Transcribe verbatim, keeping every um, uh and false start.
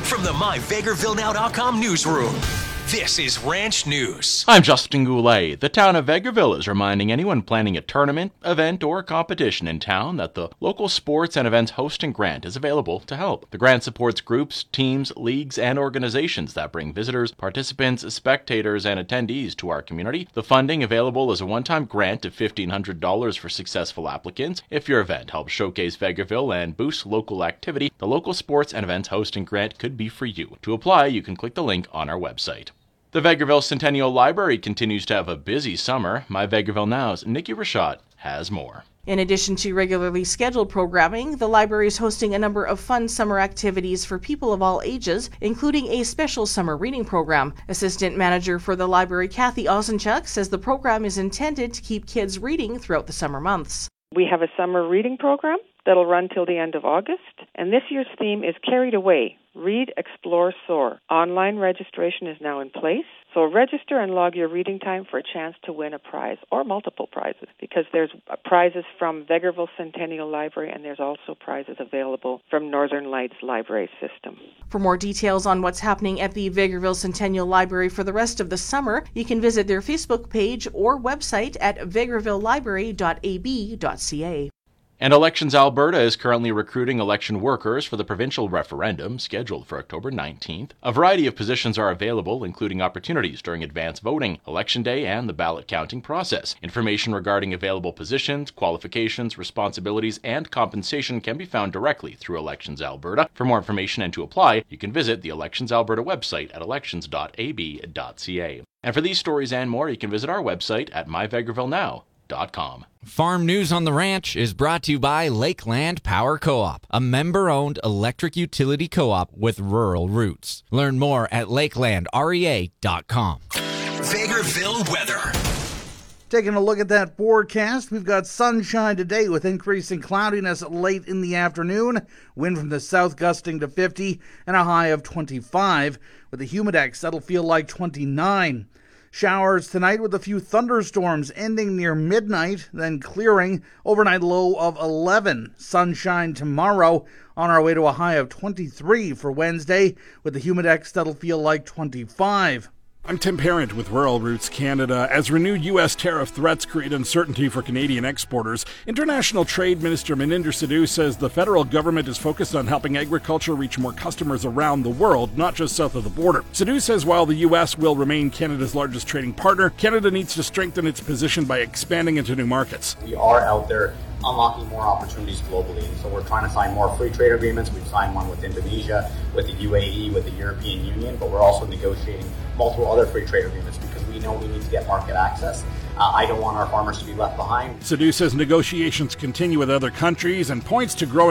from the my vegreville now dot com newsroom, this is Ranch News. I'm Justin Goulet. The town of Vegreville is reminding anyone planning a tournament, event, or competition in town that the local sports and events hosting grant is available to help. The grant supports groups, teams, leagues, and organizations that bring visitors, participants, spectators, and attendees to our community. The funding available is a one-time grant of fifteen hundred dollars for successful applicants. If your event helps showcase Vegreville and boost local activity, the local sports and events hosting grant could be for you. To apply, you can click the link on our website. The Vegreville Centennial Library continues to have a busy summer. My Vegreville Now's Nikki Rashad has more. In addition to regularly scheduled programming, the library is hosting a number of fun summer activities for people of all ages, including a special summer reading program. Assistant manager for the library, Kathy Osenchuk, says the program is intended to keep kids reading throughout the summer months. We have a summer reading program that'll run till the end of August, and this year's theme is Carried Away, Read, Explore, Soar. Online registration is now in place, so register and log your reading time for a chance to win a prize or multiple prizes, because there's prizes from Vegreville Centennial Library and there's also prizes available from Northern Lights Library System. For more details on what's happening at the Vegreville Centennial Library for the rest of the summer, you can visit their Facebook page or website at vegreville library dot a b dot c a. And Elections Alberta is currently recruiting election workers for the provincial referendum scheduled for October nineteenth. A variety of positions are available, including opportunities during advance voting, election day, and the ballot counting process. Information regarding available positions, qualifications, responsibilities, and compensation can be found directly through Elections Alberta. For more information and to apply, you can visit the Elections Alberta website at elections dot a b dot c a. And for these stories and more, you can visit our website at my vegreville now dot com. Farm News on the Ranch is brought to you by Lakeland Power Co-op, a member-owned electric utility co-op with rural roots. Learn more at lakeland r e a dot com. Vegreville weather. Taking a look at that forecast, we've got sunshine today with increasing cloudiness late in the afternoon. Wind from the south gusting to fifty and a high of twenty-five. With the humidex, that'll feel like twenty-nine. Showers tonight with a few thunderstorms ending near midnight, then clearing. Overnight low of eleven. Sunshine tomorrow, on our way to a high of twenty-three for Wednesday. With the humidex, that'll feel like twenty-five. I'm Tim Parent with Rural Roots Canada. As renewed U S tariff threats create uncertainty for Canadian exporters, International Trade Minister Maninder Sidhu says the federal government is focused on helping agriculture reach more customers around the world, not just south of the border. Sidhu says while the U S will remain Canada's largest trading partner, Canada needs to strengthen its position by expanding into new markets. We are out there unlocking more opportunities globally, and so we're trying to sign more free trade agreements. We've signed one with Indonesia, with the U A E, with the European Union, but we're also negotiating multiple other free trade agreements because we know we need to get market access. Uh, I don't want our farmers to be left behind. Sidhu says negotiations continue with other countries and points to growing